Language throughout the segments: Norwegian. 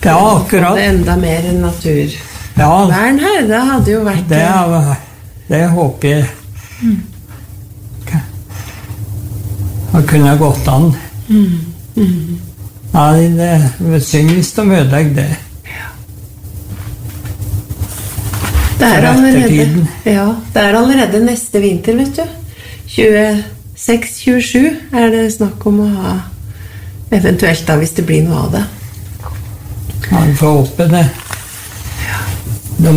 Ja, akkurat. Det enda mer naturvern her, det hadde jo vært... Det håper jeg det kunne gått an. Nei, det er synd hvis de ødelegger det. Det er allerede neste vinter, vet du. 26-27 er det snakk om å ha, eventuelt da, hvis det blir noe av det. Ja, vi får håpe det. De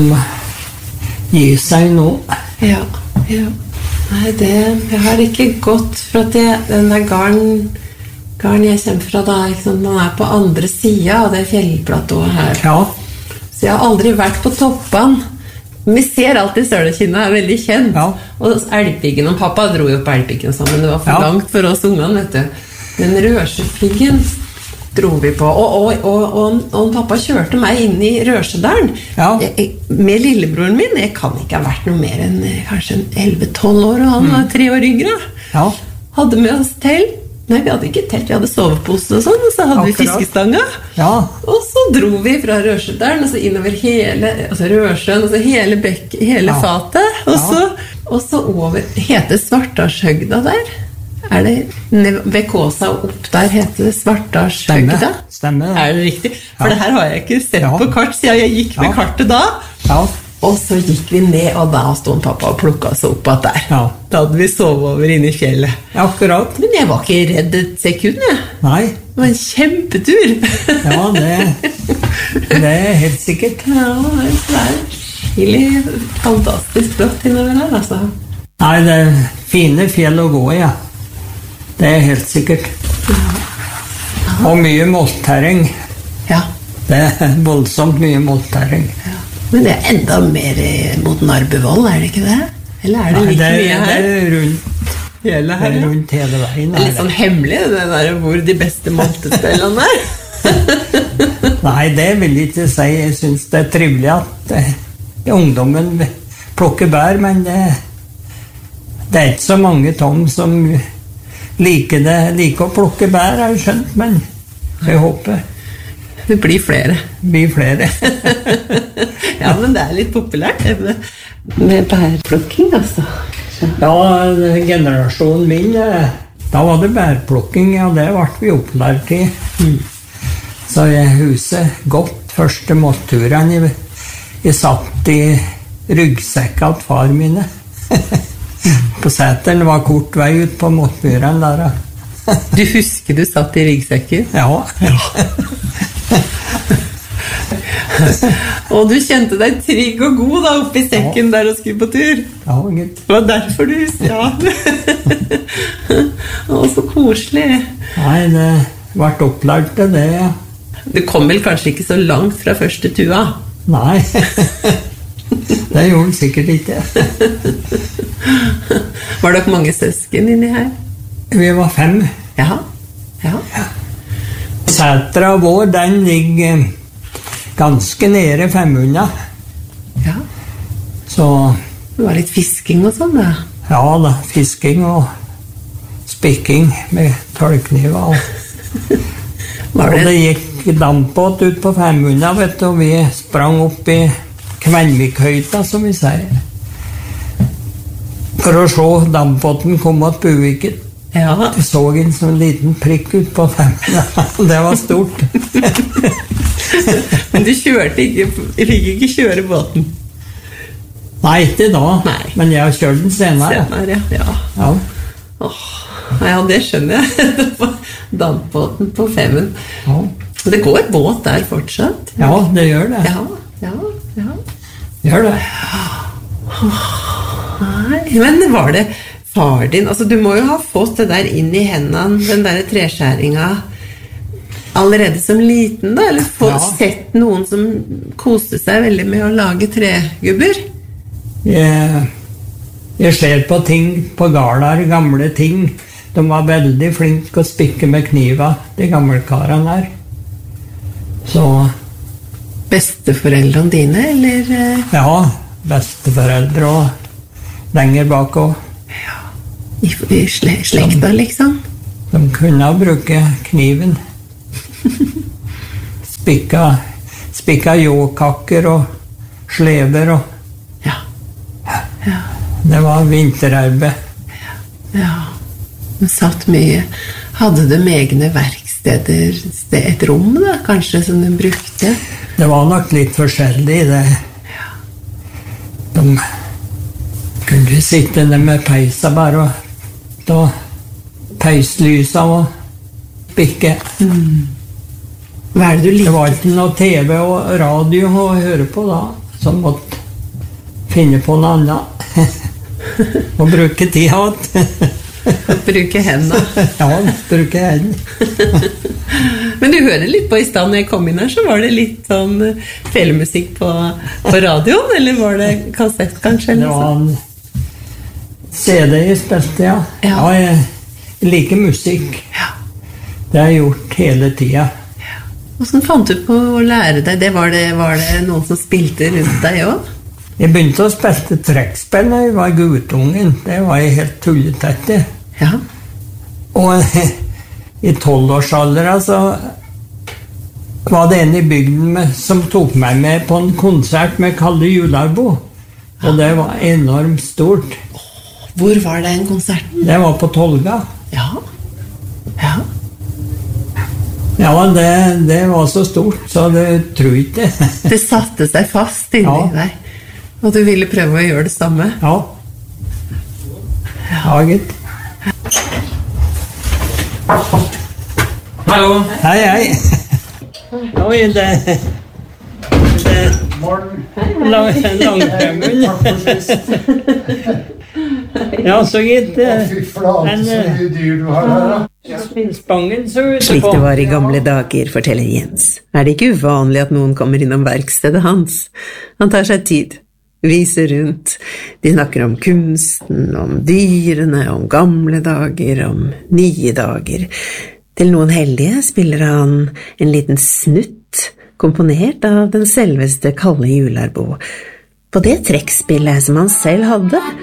gir seg nå. Ja. Nei, jeg har ikke gått, for at den der garn jeg kommer fra da, den er på andre siden av det fjellplatået her. Ja. Så jeg har aldri vært på toppen. Vi ser alltid Sølekynna er veldig kjent. Ja. Og Elgpiggen og pappa dro jo på Elgpiggen sammen. Det var for langt for oss ungene, vet du. Men Rørsjepiggen dro vi på. Og pappa kjørte meg inn i Rørsedalen. Ja. Med lillebroren min. Jeg kan ikke ha vært noe mer enn kanskje 11-12 år, og han var 3 år yngre. Ja. Hadde med oss telt. Nei, vi hadde ikke telt, vi hadde sovepose og sånn, og så hadde vi fiskestanga. Ja. Og så dro vi fra Rørsedalen, og så innover Rørsjøen, og så hele fatet, og så over, heter Svartdalshøgda der? Er det ved Kåsa og opp der heter det Svartdalshøgda? Stemmer. Er det riktig? For det her har jeg ikke sett på kart, siden jeg gikk med kartet da. Ja. Og så gikk vi ned, og da stod pappa og plukket oss opp at der. Ja. Da hadde vi sovet over inne i fjellet. Akkurat. Men jeg var ikke redd et sekund, jeg. Nei. Det var en kjempetur. Ja, det er helt sikkert. Ja, det er skikkelig fantastisk flott innover her, altså. Nei, det er fine fjell å gå i, ja. Det er helt sikkert. Ja. Og mye mollterreng. Ja. Det er voldsomt mye mollterreng. Ja. Men det er enda mer mot Narbevoll, er det ikke det? Eller er det like mye her? Det er rundt hele her, det er rundt hele veien. Det er litt sånn hemmelig, det der hvor de beste moltespillene er. Nei, det vil jeg ikke si. Jeg synes det er trivelig at ungdommen plukker bær, men det er ikke så mange Tom som liker å plukke bær, har jeg skjønt, men jeg håper det blir flere. Ja, men det er litt populært med bærplukking, altså. Ja, generasjonen min, da var det bærplukking, ja, det ble vi opplært i. Så jeg huset godt første måtturene. Jeg satt i ryggsekka til far mine. På seteren var kort vei ut på måttbyren der. Du husker du satt i ryggsekker? Ja. Og du kjente deg trygg og god da oppe i sekken der og skulle på tur. Ja, gitt. Det var derfor du husker, Å, så koselig. Nei, det ble opplært til det, ja. Du kom vel kanskje ikke så langt fra første tua? Nei, det gjorde den sikkert ikke. Var dere mange søsken inni her? Vi var 5. Ja. Setra vår, den ligger ganske nede 500. Ja. Så det var litt fisking og sånn, da? Ja da, fisking og spikking med tølkniver. Og det gikk dampbåt ut på 500, vet du, og vi sprang opp i Kvenvikhøyta, som vi sier. For å se dampbåten kom at Buviken. Ja. Du så en sånn liten prikk ut på 500. Det var stort. Men du fikk ikke kjøre båten? Nei, ikke da. Nei. Men jeg har kjørt den senere. Ja. Ja, det skjønner jeg. Det var dampbåten på 500. Ja. Det går båt der fortsatt? Ja, det gjør det. Ja. Gjør det. Nei, men var det far din? Altså, du må jo ha fått det der inn i hendene, den der treskjæringa, allerede som liten, da? Eller sett noen som koste seg veldig med å lage tregubber? Jeg ser på ting, på galer, gamle ting. De var veldig flinke å spikke med kniva, de gamle karene her. Så besteforeldrene dine, eller? Ja, besteforeldre og lenger bak også. Ja, i slekta liksom? De kunne bruke kniven. Spikka spikka jåkakker og slever og Ja. Ja. det var vinterarbeid. Ja. Du satt mye. Hadde de egne verksteder, et rom da, kanskje, som de brukte? Det var nok litt forskjellig, det. De kunne sitte der med peisa bare og da peislysa og spikke. Hva er det du Det liker? var ikke noe TV og radio å høre på da, så måtte finne på noe annet. Og bruke tid igjen. Bruke hendene. Ja, bruke hendene. Men du hører litt på i stedet når jeg kom inn her, så var det litt sånn felemusikk på radioen, eller var det kassett kanskje? Det Eller var sånn? en CD jeg spilte, ja. Ja. Ja, jeg liker musikk. Ja. Det har jeg gjort hele tida. Hvordan fant du på å lære deg det? Var det noen som spilte rundt deg også? Jeg begynte å spille trekkspill da jeg var guttungen. Det var jeg helt tulletett. Ja. Og i 12-årsalderen så var det en i bygden som tok meg med på en konsert med Kalle Jularbo. Og det var enormt stort. Hvor var det en konsert? Det var på Tolga. Ja. Ja. Ja, det var så stort, så det tror jeg ikke. Det satte seg fast inni Ja. deg. Og du ville prøve å gjøre det samme? Ja. Ja, gitt. Hallo. Hei, hei. Oi, det langfremmen. Ja, så gitt. Fy flate, så mye dyr du har her, da. Spangen så ut Slik på. det var i gamle dager, forteller Jens, er det ikke uvanlig at noen kommer innom verkstedet hans. Han tar seg tid, viser rundt. De snakker om kunsten, om dyrene, om gamle dager, om nye dager. Til noen heldige spiller han en liten snutt, komponert av den selveste Kalle Jularbo. På det trekkspillet som han selv hadde,